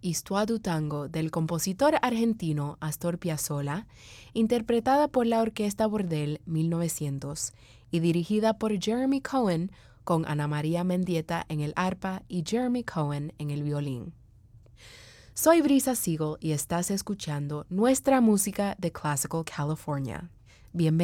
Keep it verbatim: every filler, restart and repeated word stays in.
Histoire du Tango del compositor argentino Astor Piazzolla, interpretada por la Orquesta Bordel mil novecientos y dirigida por Jeremy Cohen con Ana María Mendieta en el arpa y Jeremy Cohen en el violín. Soy Brisa Siegel y estás escuchando nuestra música de Classical California. Bienvenido.